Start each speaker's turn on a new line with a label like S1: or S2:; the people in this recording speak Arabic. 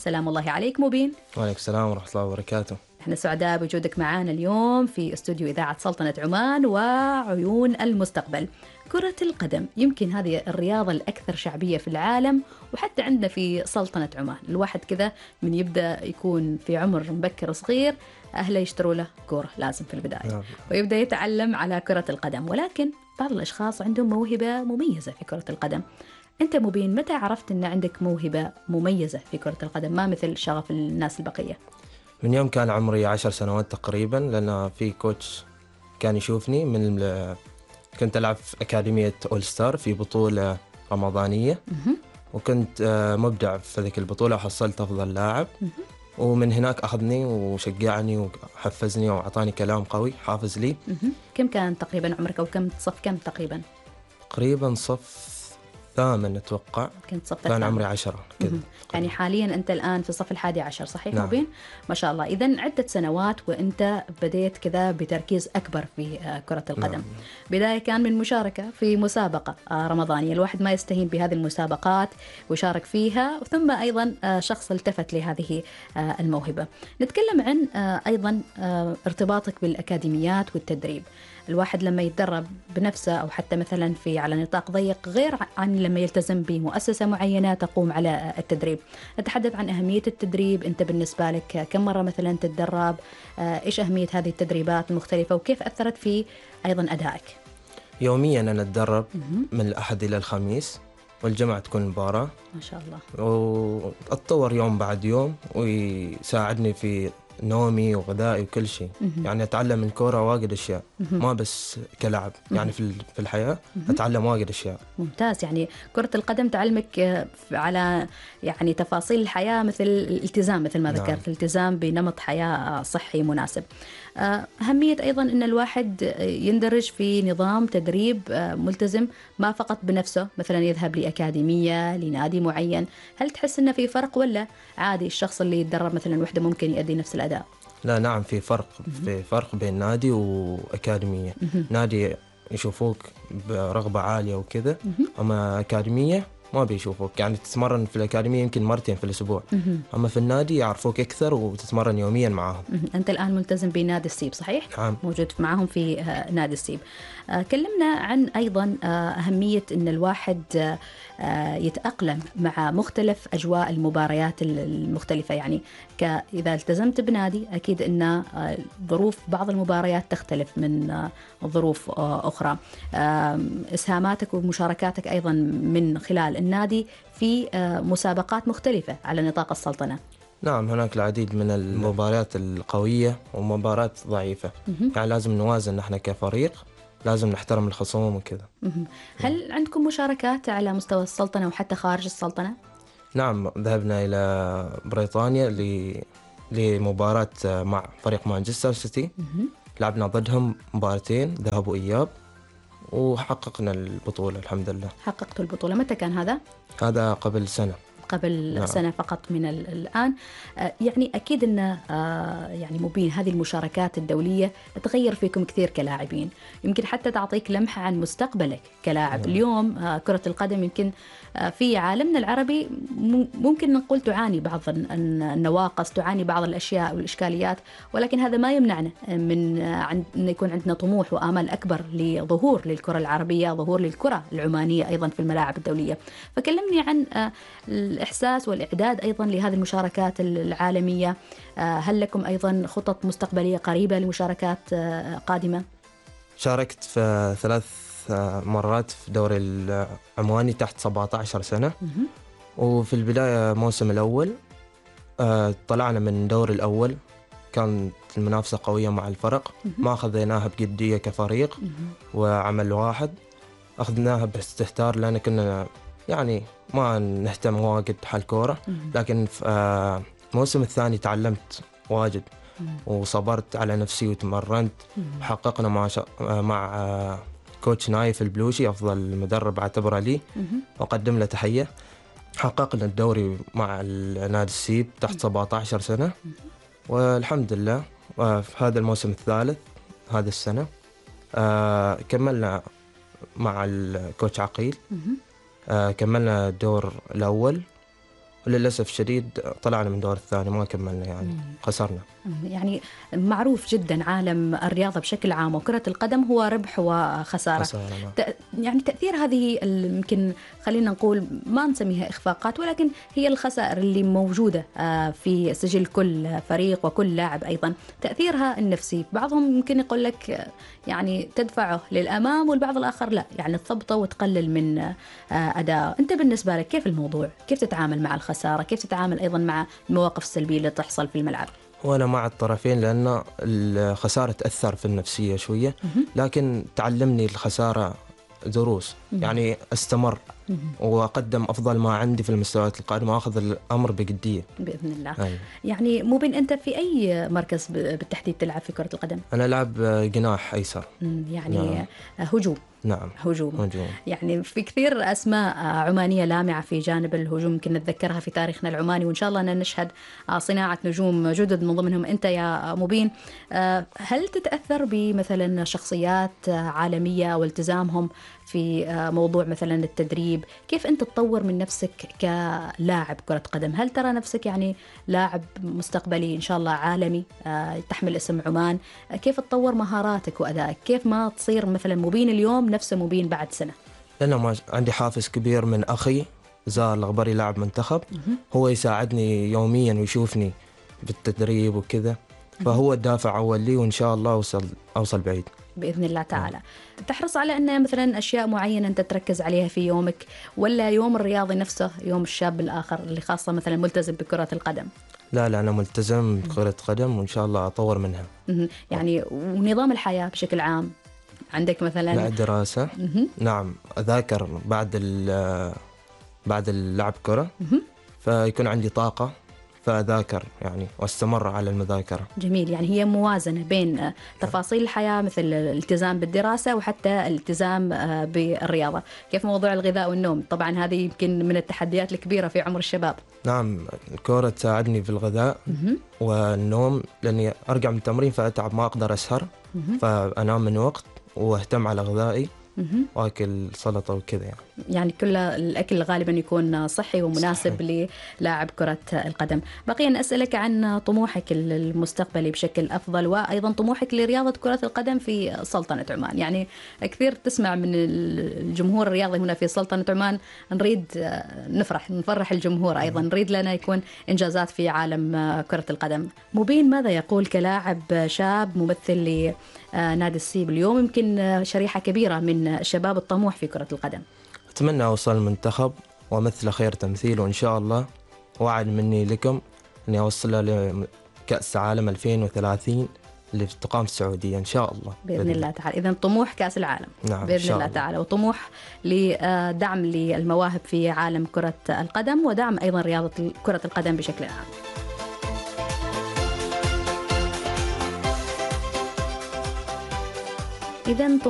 S1: سلام الله عليك مبين.
S2: وعليكم السلام ورحمة الله وبركاته.
S1: احنا سعداء بوجودك معنا اليوم في استوديو إذاعة سلطنة عمان وعيون المستقبل. كرة القدم يمكن هذه الرياضة الأكثر شعبية في العالم، وحتى عندنا في سلطنة عمان الواحد كذا من يبدأ يكون في عمر مبكر صغير أهله يشتروا له كرة لازم في البداية ويبدأ يتعلم على كرة القدم، ولكن بعض الأشخاص عندهم موهبة مميزة في كرة القدم. أنت مبين متى عرفت أن عندك موهبة مميزة في كرة القدم ما مثل شغف الناس البقية؟
S2: من يوم كان عمري 10 سنوات تقريبا، لأن في كوتش كان يشوفني كنت ألعب في أكاديمية أول ستار في بطولة رمضانية، وكنت مبدع في ذيك البطولة وحصلت أفضل لاعب. ومن هناك أخذني وشجعني وحفزني وأعطاني كلام قوي حافز لي.
S1: كم كان تقريبا عمرك أو كم صف كم تقريبا؟
S2: تقريبا صف 8 أتوقع.
S1: كنت صف
S2: كان عمري 10 كذا.
S1: يعني حاليا أنت الآن في الصف 11 صحيح؟
S2: نعم.
S1: مبين؟ ما شاء الله. إذن عدة سنوات وأنت بديت كذا بتركيز أكبر في كرة القدم.
S2: نعم.
S1: بداية كان من مشاركة في مسابقة رمضانية، الواحد ما يستهين بهذه المسابقات وشارك فيها، ثم أيضا شخص التفت لهذه الموهبة. نتكلم عن أيضا ارتباطك بالأكاديميات والتدريب. الواحد لما يتدرب بنفسه أو حتى مثلا على نطاق ضيق غير عن لما يلتزم بمؤسسة معينة تقوم على التدريب. نتحدث عن أهمية التدريب. أنت بالنسبة لك كم مرة مثلا تتدرب؟ إيش أهمية هذه التدريبات المختلفة وكيف أثرت في أيضا أدائك؟
S2: يوميا أنا أتدرب من الأحد إلى الخميس، والجمعة تكون مباراة.
S1: ما شاء الله.
S2: وأتطور يوم بعد يوم، ويساعدني في نومي وغذائي وكل شيء. يعني أتعلم من الكورة واجد أشياء، ما بس كلاعب، يعني في الحياة أتعلم واجد أشياء.
S1: ممتاز. يعني كرة القدم تعلمك على يعني تفاصيل الحياة، مثل الالتزام مثل ما ذكرت. الالتزام بنمط حياة صحي مناسب. أهمية أيضا أن الواحد يندرج في نظام تدريب ملتزم، ما فقط بنفسه مثلا يذهب لأكاديمية لنادي معين. هل تحس أنه في فرق ولا عادي الشخص اللي يتدرب مثلا وحده ممكن يؤدي نفس الأداء؟
S2: لا نعم، في فرق بين نادي وأكاديمية. نادي يشوفوك برغبة عالية وكذا، أما أكاديمية ما بيشوفوك. يعني تتمرن في الأكاديمية يمكن مرتين في الأسبوع، أما في النادي يعرفوك أكثر وتتمرن يوميا معهم.
S1: أنت الآن ملتزم بنادي السيب صحيح؟
S2: نعم.
S1: موجود معهم في نادي السيب. كلمنا عن أيضا أهمية أن الواحد يتأقلم مع مختلف أجواء المباريات المختلفة. يعني إذا التزمت بنادي أكيد أن ظروف بعض المباريات تختلف من ظروف أخرى. إسهاماتك ومشاركاتك أيضا من خلال النادي في مسابقات مختلفة على نطاق السلطنة.
S2: نعم، هناك العديد من المباريات القوية ومباريات ضعيفة. يعني لازم نوازن، نحن كفريق لازم نحترم الخصوم وكذا.
S1: هل عندكم مشاركات على مستوى السلطنة وحتى خارج السلطنة؟
S2: نعم، ذهبنا إلى بريطانيا لمباراة مع فريق مانشستر سيتي. لعبنا ضدهم مباراتين ذهاب وإياب وحققنا البطولة الحمد لله.
S1: حققتوا البطولة. متى كان هذا؟
S2: هذا قبل سنة.
S1: قبل سنة فقط من الآن. يعني أكيد أن يعني مبين هذه المشاركات الدولية تغير فيكم كثير كلاعبين، يمكن حتى تعطيك لمحة عن مستقبلك كلاعب. اليوم كرة القدم يمكن في عالمنا العربي ممكن نقول تعاني بعض النواقص، تعاني بعض الأشياء والإشكاليات، ولكن هذا ما يمنعنا من أن يكون عندنا طموح وآمال أكبر لظهور للكرة العربية، ظهور للكرة العمانية أيضا في الملاعب الدولية. فكلمني عن الإحساس والإعداد أيضا لهذه المشاركات العالمية. هل لكم أيضا خطط مستقبلية قريبة لمشاركات قادمة؟
S2: شاركت في 3 مرات في دوري العماني تحت 17 سنة. وفي البداية موسم الأول طلعنا من دور الأول، كانت المنافسة قوية مع الفرق، ما أخذناها بجدية كفريق وعمل واحد، أخذناها باستهتار لأن كنا يعني ما نهتم واجد حال كورة. لكن في الموسم الثاني تعلمت واجد وصبرت على نفسي وتمرنت، وحققنا مع كوتش نايف البلوشي أفضل مدرب أعتبره لي وأقدم له تحية. حققنا الدوري مع نادي السيب تحت 17 سنة، والحمد لله في هذا الموسم الثالث هذا السنة كملنا مع الكوتش عقيل. كملنا الدور الأول وللأسف الشديد طلعنا من دور الثاني ما كملنا يعني خسرنا.
S1: يعني معروف جدا عالم الرياضة بشكل عام وكرة القدم هو ربح وخسارة. يعني تأثير هذه يمكن خلينا نقول ما نسميها إخفاقات، ولكن هي الخسائر اللي موجودة في سجل كل فريق وكل لاعب أيضا، تأثيرها النفسي بعضهم يمكن يقول لك يعني تدفعه للأمام، والبعض الآخر لا يعني تثبطه وتقلل من أداءه. أنت بالنسبة لك كيف الموضوع؟ كيف تتعامل مع الخسارة؟ كيف تتعامل أيضا مع المواقف السلبية اللي تحصل في الملعب؟
S2: وأنا مع الطرفين، لأن الخسارة تأثر في النفسية شوية، لكن تعلمني الخسارة دروس، يعني استمر وأقدم أفضل ما عندي في المستويات القادمة وأخذ الأمر بجدية
S1: بإذن الله.
S2: أيوة.
S1: يعني مبين أنت في أي مركز بالتحديد تلعب في كرة القدم؟
S2: أنا ألعب جناح أيسر.
S1: يعني
S2: نعم.
S1: هجوم.
S2: نعم
S1: هجوم. يعني في كثير أسماء عمانية لامعة في جانب الهجوم يمكن نتذكرها في تاريخنا العماني، وإن شاء الله أن نشهد صناعة نجوم جدد من ضمنهم أنت يا مبين. هل تتأثر بمثلا شخصيات عالمية والتزامهم في موضوع مثلا التدريب؟ كيف أنت تطور من نفسك كلاعب كرة قدم؟ هل ترى نفسك يعني لاعب مستقبلي إن شاء الله عالمي تحمل اسم عمان؟ كيف تطور مهاراتك وأدائك؟ كيف ما تصير مثلا مبين اليوم نفسه مبين بعد سنة؟
S2: لأنه ما عندي حافز كبير من أخي زار الغبري لاعب منتخب، هو يساعدني يوميا ويشوفني بالتدريب وكذا، فهو الدافع أول لي، وإن شاء الله أوصل بعيد
S1: بإذن الله تعالى. تحرص على أن مثلا أشياء معينة أنت تركز عليها في يومك، ولا يوم الرياضي نفسه يوم الشاب الآخر اللي خاصة مثلا ملتزم بكرة القدم؟
S2: لا أنا ملتزم بكرة قدم وإن شاء الله أطور منها.
S1: يعني ونظام الحياة بشكل عام عندك مثلا؟
S2: مع الدراسة نعم أذاكر بعد اللعب كرة، فيكون عندي طاقة فأذاكر يعني واستمر على المذاكرة.
S1: جميل. يعني هي موازنة بين تفاصيل الحياة مثل الالتزام بالدراسة وحتى الالتزام بالرياضة. كيف موضوع الغذاء والنوم؟ طبعا هذه يمكن من التحديات الكبيرة في عمر الشباب.
S2: نعم الكرة تساعدني في الغذاء والنوم، لأني أرجع من التمرين فأتعب ما أقدر أسهر، فأنام من وقت واهتم على غذائي واكل سلطه وكذا. يعني
S1: كل الاكل غالبا يكون صحي ومناسب صحيح للاعب كره القدم. بقي ان اسالك عن طموحك المستقبلي بشكل افضل، وايضا طموحك لرياضه كره القدم في سلطنه عمان. يعني كثير تسمع من الجمهور الرياضي هنا في سلطنه عمان، نريد نفرح الجمهور، ايضا نريد لنا يكون انجازات في عالم كره القدم. مبين ماذا يقول كلاعب شاب ممثل لنادي السيب اليوم، يمكن شريحه كبيره من الشباب الطموح في كرة القدم؟
S2: أتمنى أوصل المنتخب وأمثل خير تمثيل، وإن شاء الله وعد مني لكم أني أوصل لكأس عالم 2030 اللي تقام في السعودية إن شاء الله
S1: بإذن الله تعالى. إذن طموح كأس العالم.
S2: نعم
S1: بإذن الله تعالى، وطموح لدعم للمواهب في عالم كرة القدم، ودعم أيضا رياضة كرة القدم بشكل عام. إذن